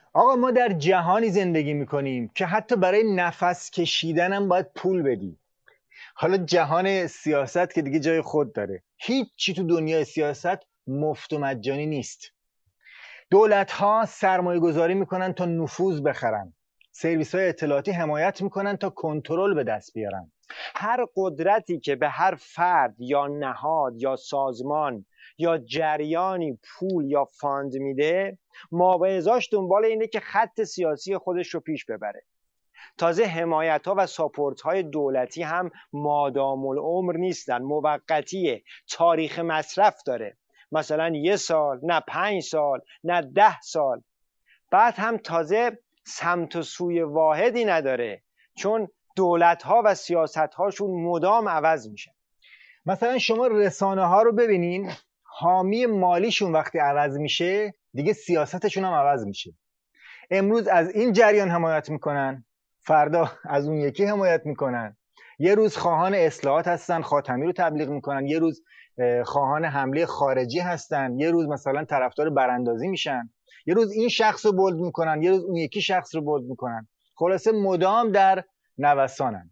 آقا ما در جهانی زندگی میکنیم که حتی برای نفس کشیدن هم باید پول بدی. حالا جهان سیاست که دیگه جای خود داره. هیچ چی تو دنیای سیاست مفت و مجانی نیست. دولت ها سرمایه گذاری میکنن تا نفوذ بخرن. سرویس های اطلاعاتی حمایت میکنن تا کنترل به دست بیارن. هر قدرتی که به هر فرد یا نهاد یا سازمان یا جریانی پول یا فاند میده، مابعضاش دنبال اینه که خط سیاسی خودش رو پیش ببره. تازه حمایت ها و ساپورت های دولتی هم مادام العمر نیستن، موقتیه، تاریخ مصرف داره، مثلا 1 سال، نه 5 سال، نه 10 سال. بعد هم تازه سمت و سوی واحدی نداره، چون دولت ها و سیاست هاشون مدام عوض میشه. مثلا شما رسانه ها رو ببینین، حامی مالیشون وقتی عوض میشه دیگه سیاستشون هم عوض میشه. امروز از این جریان حمایت میکنن، فردا از اون یکی حمایت میکنن. یه روز خواهان اصلاحات هستن، خاتمی رو تبلیغ میکنن، یه روز خواهان حمله خارجی هستن، یه روز مثلا طرفدار براندازی میشن، یه روز این شخص رو بولد میکنن، یه روز اون یکی شخص رو بولد میکنن. خلاصه مدام در نوسانن.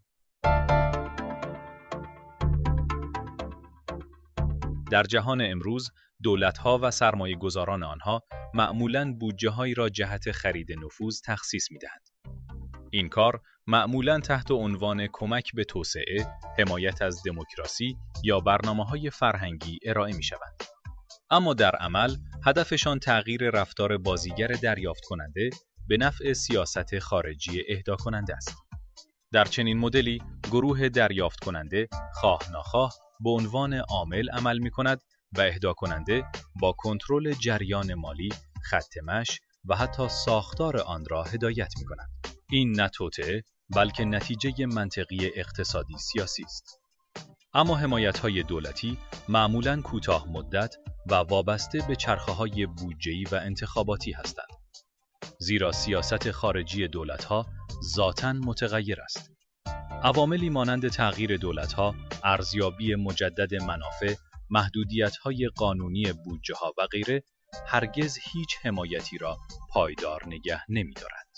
در جهان امروز دولت‌ها و سرمایه‌گذاران آنها معمولاً بودجه‌هایی را جهت خرید نفوذ تخصیص می‌دهند. این کار معمولاً تحت عنوان کمک به توسعه، حمایت از دموکراسی یا برنامه‌های فرهنگی ارائه می‌شوند. اما در عمل هدفشان تغییر رفتار بازیگر دریافت کننده به نفع سیاست خارجی اهدا کننده است. در چنین مدلی گروه دریافت کننده خواه ناخواه به عنوان عامل عمل می‌کند و اهدا کننده با کنترل جریان مالی، خط مشی و حتی ساختار آن را هدایت می‌کند. این نه توطئه بلکه نتیجه منطقی اقتصادی سیاسی است. اما حمایت‌های دولتی معمولاً کوتاه مدت و وابسته به چرخه‌های بودجه‌ای و انتخاباتی هستند. زیرا سیاست خارجی دولت‌ها ذاتاً متغیر است. عواملی مانند تغییر دولت‌ها، ارزیابی مجدد منافع، محدودیت‌های قانونی بودجه‌ها و غیره هرگز هیچ حمایتی را پایدار نگه نمی‌دارد.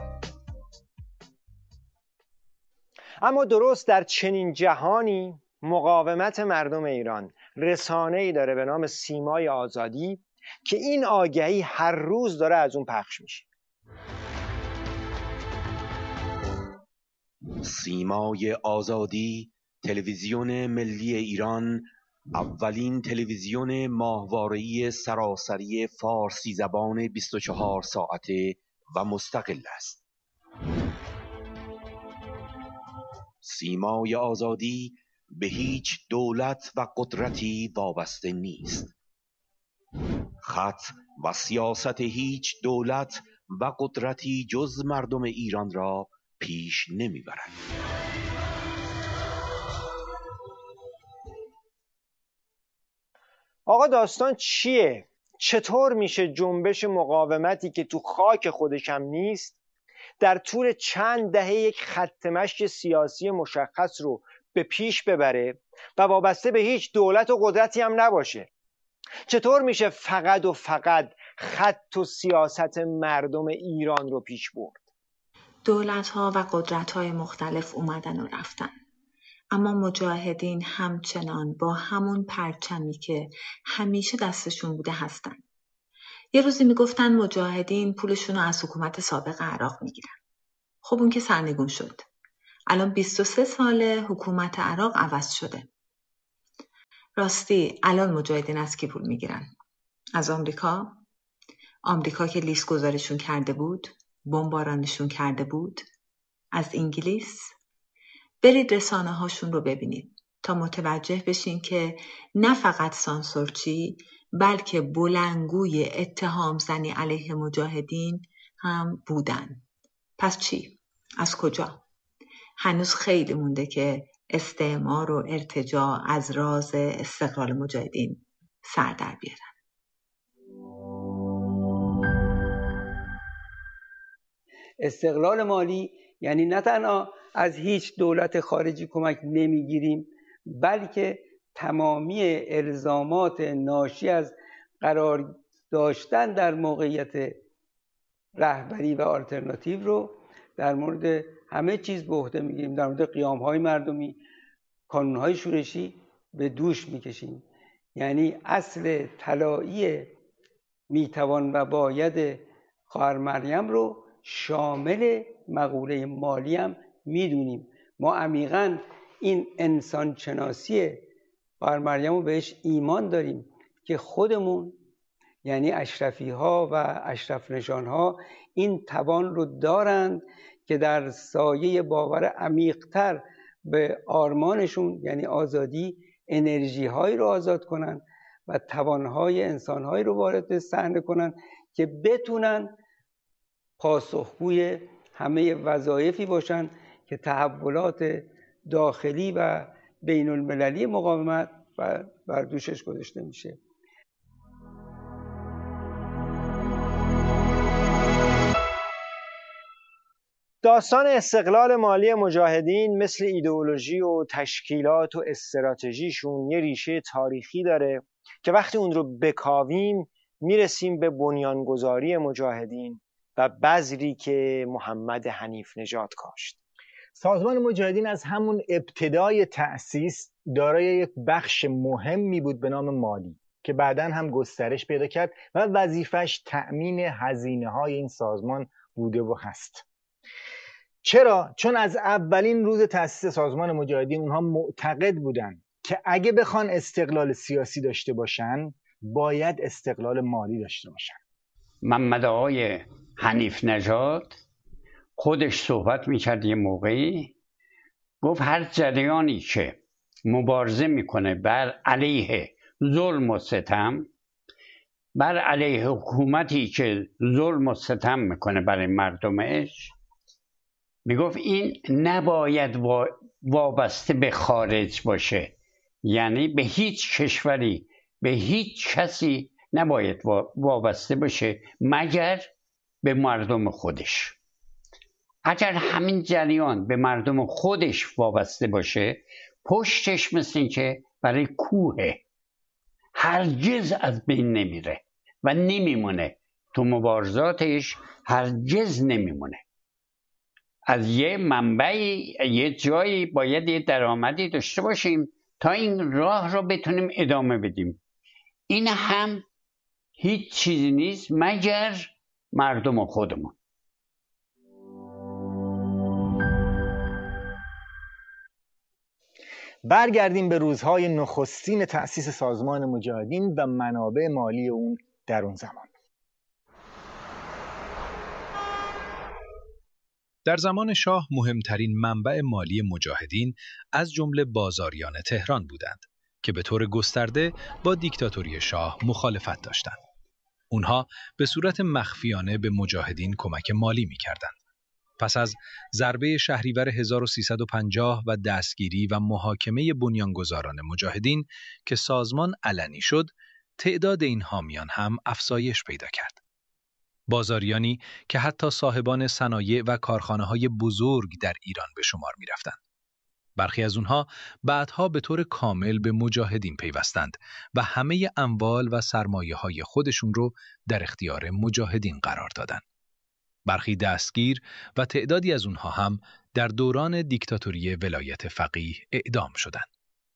اما درست در چنین جهانی مقاومت مردم ایران رسانه‌ای داره به نام سیمای آزادی که این آگهی هر روز داره از اون پخش میشه. سیمای آزادی، تلویزیون ملی ایران، اولین تلویزیون ماهواره‌ای سراسری فارسی زبان 24 ساعته و مستقل است. سیمای آزادی به هیچ دولت و قدرتی وابسته نیست. خط و سیاست هیچ دولت و قدرتی جز مردم ایران را پیش نمیبرد. آقا داستان چیه؟ چطور میشه جنبش مقاومتی که تو خاک خودش هم نیست در طول چند دهه یک خط مشی سیاسی مشخص رو به پیش ببره و وابسته به هیچ دولت و قدرتی هم نباشه؟ چطور میشه فقط و فقط خط و سیاست مردم ایران رو پیش برد؟ دولت‌ها و قدرت‌های مختلف اومدن و رفتن، اما مجاهدین همچنان با همون پرچمی که همیشه دستشون بوده هستن. یه روزی میگفتن مجاهدین پولشون رو از حکومت سابق عراق میگیرن. خب اون که سرنگون شد. الان 23 ساله حکومت عراق عوض شده. راستی الان مجاهدین از کی پول میگیرن؟ از آمریکا؟ آمریکا که لیست گذاریشون کرده بود، بمبارانشون کرده بود؟ از انگلیس؟ برید رسانه هاشون رو ببینید تا متوجه بشین که نه فقط سانسورچی بلکه بلندگوی اتهام زنی علیه مجاهدین هم بودن. پس چی؟ از کجا؟ هنوز خیلی مونده که استعمار و ارتجاع از راز استقلال مجاهدین سر در بیارن. استقلال مالی یعنی نه تنها از هیچ دولت خارجی کمک نمیگیریم، بلکه تمامی الزامات ناشی از قرار داشتن در موقعیت رهبری و آلترناتیو رو در مورد همه چیز به عهده میگیریم، در مورد قیام‌های مردمی، کانون‌های شورشی به دوش میکشیم. یعنی اصل طلایی میتوان و باید خواهر مریم رو شامل مقوله مالی هم میدونیم. ما عمیقاً این انسان شناسی خواهر مریم رو بهش ایمان داریم که خودمون یعنی اشرفی ها و اشرف نشان ها این توان رو دارند که در سایه باور عمیق‌تر به آرمانشون یعنی آزادی انرژی هایی رو آزاد کنن و توانهای انسان هایی رو وارد صحنه کنن که بتونن پاسخگوی همه وظایفی باشن که تحولات داخلی و بین المللی مقاومت بر دوشش گذاشته میشه. داستان استقلال مالی مجاهدین مثل ایدئولوژی و تشکیلات و استراتژیشون یه ریشه تاریخی داره که وقتی اون رو بکاویم میرسیم به بنیانگذاری مجاهدین و بذری که محمد حنیف نژاد کاشت. سازمان مجاهدین از همون ابتدای تأسیس دارای یک بخش مهمی بود به نام مالی که بعداً هم گسترش پیدا کرد و وظیفش تأمین هزینه‌های این سازمان بوده و هست. چرا؟ چون از اولین روز تأسیس سازمان مجاهدین اونها معتقد بودن که اگه بخوان استقلال سیاسی داشته باشن باید استقلال مالی داشته باشن. محمد آقای حنیف نژاد خودش صحبت میکرد یه موقعی، گفت هر جریانی که مبارزه میکنه بر علیه ظلم و ستم، بر علیه حکومتی که ظلم و ستم میکنه برای مردمش، میگفت این نباید وابسته به خارج باشه، یعنی به هیچ کشوری به هیچ کسی نباید وابسته باشه مگر به مردم خودش. اگر همین جریان به مردم خودش وابسته باشه پشتش مثل این که برای کوه هرگز از بین نمیره و نمیمونه، تو مبارزاتش هرگز نمیمونه. از یه منبعی یه جایی باید یه درآمدی داشته باشیم تا این راه رو بتونیم ادامه بدیم. این هم هیچ چیزی نیست مگر مردم خودمون. برگردیم به روزهای نخستین تأسیس سازمان مجاهدین و منابع مالی اون در اون زمان. در زمان شاه مهمترین منبع مالی مجاهدین از جمله بازاریان تهران بودند که به طور گسترده با دیکتاتوری شاه مخالفت داشتند. اونها به صورت مخفیانه به مجاهدین کمک مالی می‌کردند. پس از ضربه شهریور 1350 و دستگیری و محاکمه بنیانگذاران مجاهدین که سازمان علنی شد، تعداد این حامیان هم افزایش پیدا کرد. بازاریانی که حتی صاحبان صنایع و کارخانه‌های بزرگ در ایران به شمار می‌رفتند. برخی از اونها بعدها به طور کامل به مجاهدین پیوستند و همه اموال و سرمایه‌های خودشون رو در اختیار مجاهدین قرار دادند. برخی دستگیر و تعدادی از اونها هم در دوران دیکتاتوری ولایت فقیه اعدام شدند.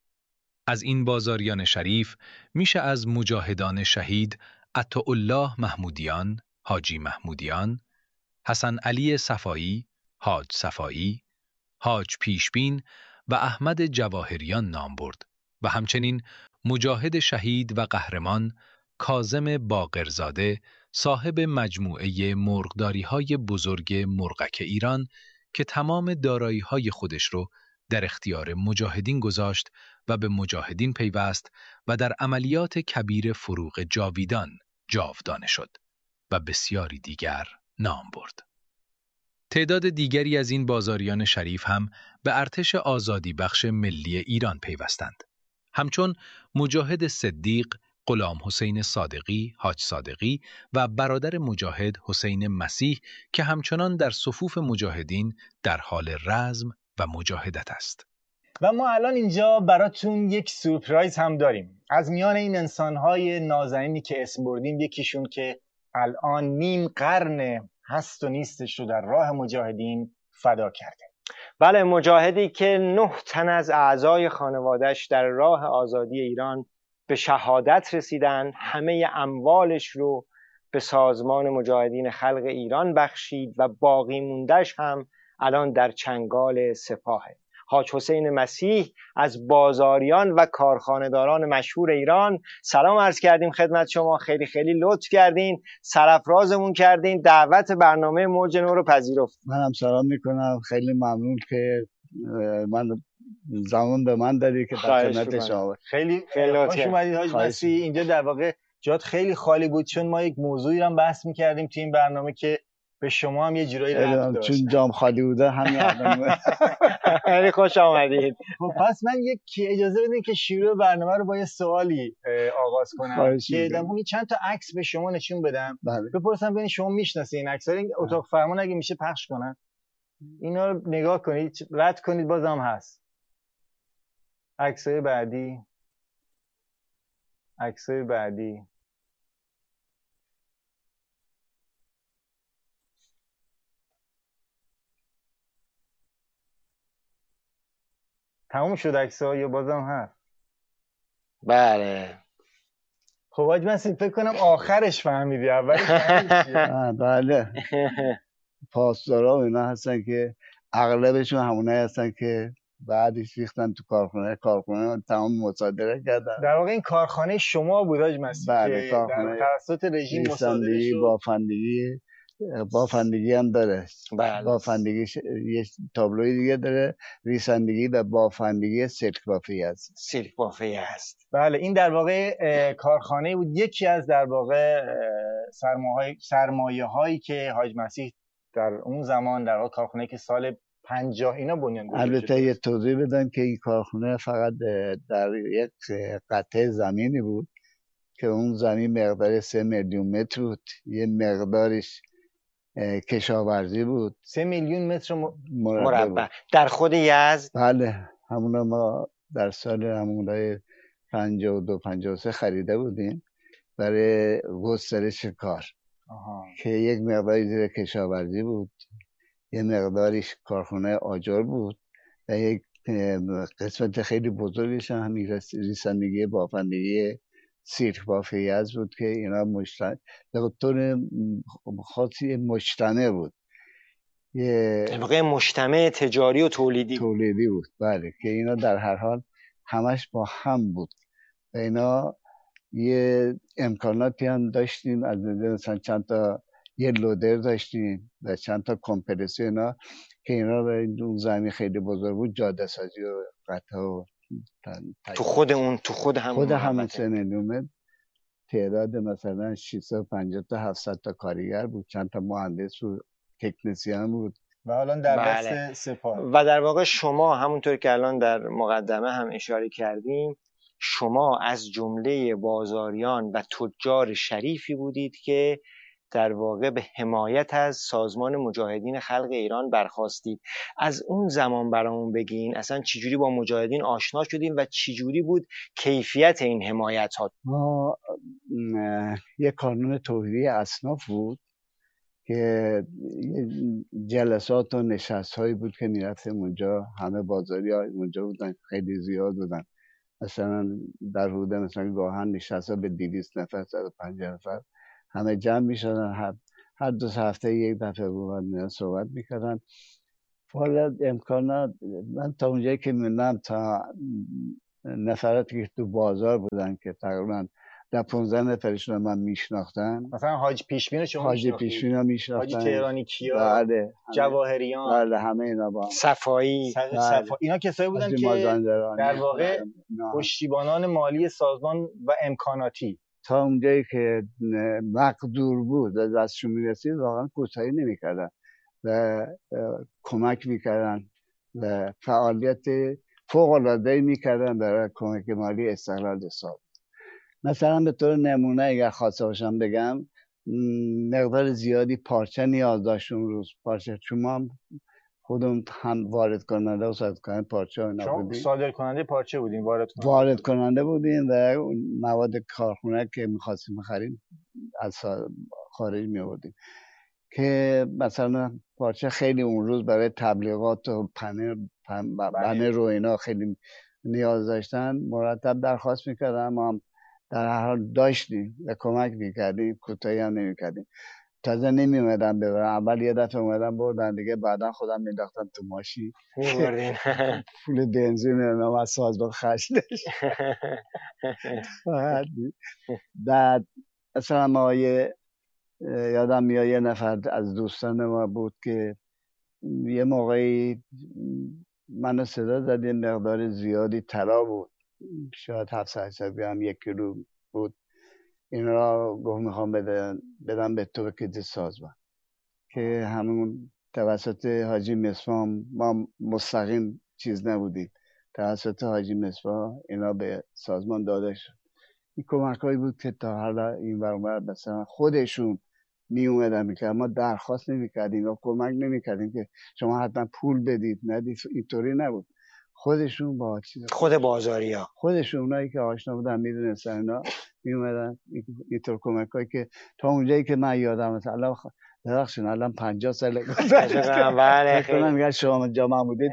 از این بازاریان شریف میشه از مجاهدان شهید عطاالله محمودیان، حاجی محمودیان، حسن علی صفایی، حاج صفایی، حاج پیشبین و احمد جواهریان نام برد و همچنین مجاهد شهید و قهرمان کاظم باقرزاده صاحب مجموعه مرغداری‌های بزرگ مرغک ایران که تمام دارایی‌های خودش رو در اختیار مجاهدین گذاشت و به مجاهدین پیوست و در عملیات کبیر فروغ جاویدان جاودانه شد و بسیاری دیگر نام برد. تعداد دیگری از این بازاریان شریف هم به ارتش آزادی بخش ملی ایران پیوستند. همچون مجاهد صدیق، غلام حسین صادقی، حاج صادقی و برادر مجاهد حسین مسیح که همچنان در صفوف مجاهدین در حال رزم و مجاهدت است. و ما الان اینجا براتون یک سورپرایز هم داریم. از میان این انسان‌های نازنینی که اسم بردیم، یکیشون که الان نیم قرن هست و نیستش رو در راه مجاهدین فدا کرده. بله، مجاهدی که 9 تن از اعضای خانواده‌اش در راه آزادی ایران به شهادت رسیدن، همه اموالش رو به سازمان مجاهدین خلق ایران بخشید و باقی موندهش هم الان در چنگال سپاهه. حاج حسین مسیح از بازاریان و کارخانه‌داران مشهور ایران، سلام عرض کردیم خدمت شما. خیلی خیلی لطف کردین، سرافرازمون کردین، دعوت برنامه موج نو رو پذیرفت. منم سلام میکنم، خیلی ممنون که من زمان به من دادی که در خدمت شما. خیلی خوش اومدید حاج مسیح. اینجا در واقع جات خیلی خالی بود، چون ما یک موضوعی رو بحث میکردیم تو این برنامه که به شما هم یه جورایی ربط داشت. چون جام خالی بوده همین الان. خیلی خوش آمدید. خب پس من یک اجازه بدین که شروع برنامه رو با یه سوالی آغاز کنم که دمونی چند تا عکس به شما نشون بدم. بپرسم ببین شما میشناسید این عکس‌ها رو؟ اتاق فرمان اگه میشه پخش کنن اینا رو نگاه کنید، رد کنید، بازم هست. عکسای بعدی، عکسای بعدی. تموم شد عکس‌ها یا بازم هست؟ بله. خب حاج مسیح فکر کنم آخرش فهمیدی، اولش فهمیدی. بله. پاسدارا و اینا هستن که اغلبشون همونایی هستن که بعدش ریختن تو کارخونه تمام مصادره کردن. در واقع این کارخانه شما بود حاج مسیح؟ بله، که در توسط رژیم مصادره شد. بافندگی هم داره. بله. بافندگی یه تابلوی دیگه داره، ریسندگی و بافندگی سلک بافی است. بله، این در واقع کارخانه بود، یکی از در واقع سرمایه هایی که حاج مسیح در اون زمان در واقع کارخانه که سال 50 اینا بنیان گذاشته. البته یه توضیح بدم که این کارخانه فقط در یک قطعه زمینی بود که اون زمین مقدار 3 میلیون متر بود، یه مقدارش کشاورزی بود. 3 میلیون متر مربع در خود یزد. بله، همون ما در سال همونای 52-53 خریده بودیم برای گسترش کار. که یک مقداری زیر کشاورزی بود، یه مقداریش کارخانه آجر بود و یک قسمت خیلی بزرگش هم ریسندگی بافندگی سیرک بافی یزد بود که اینا به طور خاصی مجتمع بود، در واقع مجتمع تجاری و تولیدی بود. بله، که اینا در هر حال همش با هم بود و اینا یه امکاناتی هم داشتیم، از مثلا چند تا یه لودر داشتیم و چند تا کمپرسور اینا که اینا به اون زمین خیلی بزرگ بود، جاده سازی و قطعه و تو خود همون 3 میلیون متر تعداد مثلا 650 تا 700 تا کارگر بود، چند تا مهندس و تکنسین بود و الان در دست سپاه. و در واقع شما همونطور که الان در مقدمه هم اشاره کردیم، شما از جمله بازاریان و تجار شریفی بودید که در واقع به حمایت از سازمان مجاهدین خلق ایران برخاستید. از اون زمان برامون بگین اصلا چجوری با مجاهدین آشنا شدیم و چجوری بود کیفیت این حمایت ها؟ ما یک کانون توحیدی اصناف بود که جلسات و نشست هایی بود که میرفتیم اونجا، همه بازاری ها اونجا بودن، خیلی زیاد بودن، مثلا در حدود مثلا گاهن نشست ها به 200 نفر 150 نفر همه جمع میشدن، هر 2 هفته یک دفعه بود صحبت میکردن. حالا امکانات من تا اونجایی که میدونم تا نفراتی که تو بازار بودن که تقریبا در 15 نفرشون من میشناختن، مثلا حاج پیشبین شما حاج پیشبین میشناختن، حاج تهرانی کیا، بله، جواهریان، بله، همه اینا با صفایی، اینا کسایی بودن که در واقع پشتیبانان مالی سازمان و امکاناتی. تا اونجایی که مقدور بود و دستشون میرسید واقعا کوتاهی نمیکردن و کمک میکردن و فعالیت فوق العاده میکردن برای کمک مالی استقلال سازمان. مثلا به طور نمونه اگر خواسته باشم بگم، مقدار زیادی پارچه نیاز داشت اون روز، پارچه، چون ما خودمون هم وارد کننده و صادر کننده پارچه نبودیم. شما صادر کننده پارچه بودیم، وارد کننده بودیم و مواد کارخونه که می‌خواستیم بخریم از خارج می آوردیم. که مثلا پارچه خیلی اون روز برای تبلیغات و بنر و اینا خیلی نیاز داشتن، مرتب درخواست میکردن، ما هم در هر حال داشتیم و کمک میکردیم، کوتاهی هم نمیکردیم. تازه نمیومدن ببرن، اول یه دفعه اومدن بردن دیگه، بعدا خودم مینداختن تو ماشین میبردین. پول بنزین اینا از سازمان خرج داشت. بعد مثلا ما یادم میاد یه نفر از دوستان ما بود که یه موقعی منو صدا زد، یه مقدار زیادی طلا بود، شاید 700 گرم 1 کیلو بود. این را گفت میخوام بدم به تو که سازمان، که همون توسط حاجی مصباح، ما مستقیم چیز نبودیم، توسط حاجی مصباح اینا به سازمان داده شد. این کمک هایی بود که تا حالا این برابر مثلا خودشون می اومدن میکرد، ما درخواست نمیکردیم و کمک نمیکردیم که شما حتما پول بدید، ندید، اینطوری نبود. خودشون با چیز خود بازاری ها، خودشون اونایی که آشنا بودن میدونستن اینا می اومدن اینطور کمک هایی که تا اونجایی که من یادم مثلا درخشون الان 50 سال گذشته فکر کنم شما جامعه بودید.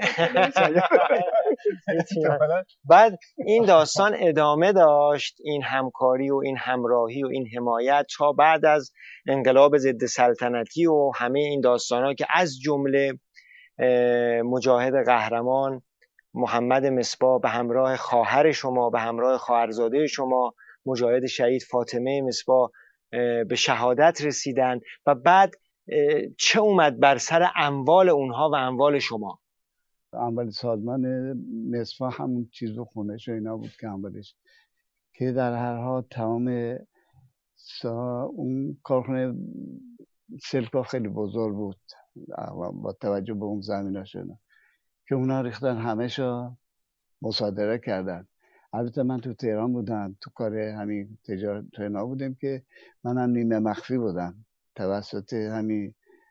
بعد این داستان ادامه داشت، این همکاری و این همراهی و این حمایت تا بعد از انقلاب ضد سلطنتی و همه این داستان‌ها که از جمله مجاهد قهرمان محمد مصباح به همراه خواهر شما، به همراه خواهرزاده شما مجاهد شهید فاطمه مصباح به شهادت رسیدن و بعد چه اومد بر سر اموال اونها و اموال شما؟ اموال سازمان مصباح همون چیز و خونش و اینا بود که اموالش، که در هر حال تمام اون کارخونه سلکا خیلی بزرگ بود با توجه به اون زمیناش که اونا ریختن همه شو مصادره کردن. البته من تو تهران بودم، تو کار همین تجارت تو اینا بودیم که منم نیمه مخفی بودم، توسط همین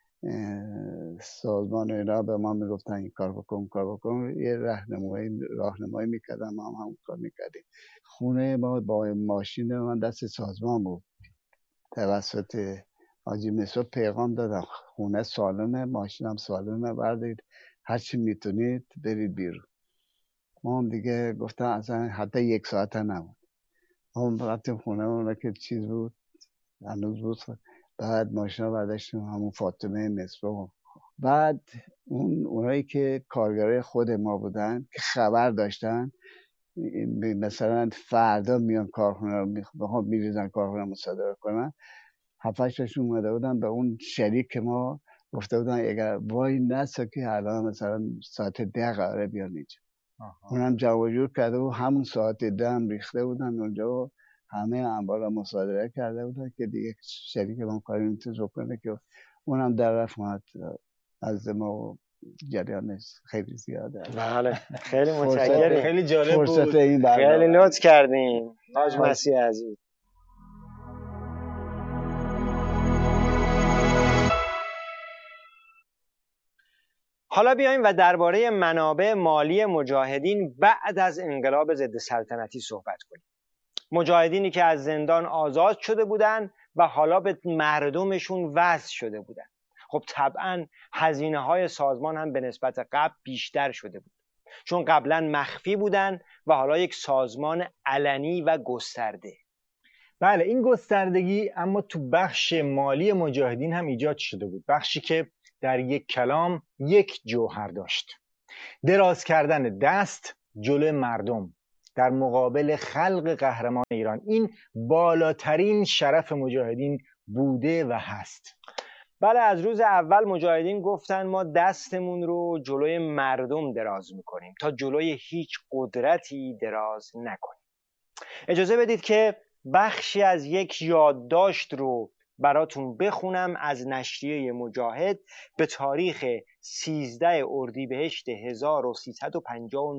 سازمان اینا به ما میگفتن این کار بکن، یه راهنمایی میکردن، ما هم همون کار میکردیم. خونه ما با ماشین من دست سازمان بود، توسط حاجی مصباح پیغام دادم خونه سالمه، ماشینم سالمه، بردارید هرچی میتونید برید بیرون. ما هم دیگه گفتم اصلا حتی 1 ساعت نبود، ما هم رفتیم خونه اونا که چیز بود هنوز بود. بعد ماشین رو برداشتیم همون فاطمه مصباح. بعد اونایی که کارگرای خود ما بودن که خبر داشتن مثلا فردا میان کارخونه رو میریزن کارخونه رو مصادره کنن، 7-8 تاشون اومده بودن به اون شریک که ما گفته بودن اگر وای نسا که الان مثلا ساعت 10 قراره بیان اینجا، اونم جمع جور کرده و همون ساعت 10 هم ریخته بودن اونجا و همه انبار رو مصادره کرده بودن که دیگه شریک ما کاری نمیتونه کنه که اونم در رفت اومد از ما. جریانش خیلی زیاده. بله خیلی متشکرم، خیلی جالب بود، خیلی لطف کردین حاج مسیح عزیز. حالا بیایم و درباره منابع مالی مجاهدین بعد از انقلاب ضد سلطنتی صحبت کنیم. مجاهدینی که از زندان آزاد شده بودند و حالا به مردمشون وصل شده بودند. خب طبعا هزینه‌های سازمان هم به نسبت قبل بیشتر شده بود، چون قبلا مخفی بودن و حالا یک سازمان علنی و گسترده. بله این گستردگی اما تو بخش مالی مجاهدین هم ایجاد شده بود، بخشی که در یک کلام یک جوهر داشت: دراز کردن دست جلوی مردم در مقابل خلق قهرمان ایران. این بالاترین شرف مجاهدین بوده و هست. بله از روز اول مجاهدین گفتن ما دستمون رو جلوی مردم دراز میکنیم تا جلوی هیچ قدرتی دراز نکنیم. اجازه بدید که بخشی از یک یادداشت رو براتون بخونم از نشریه مجاهد به تاریخ 13 اردیبهشت 1359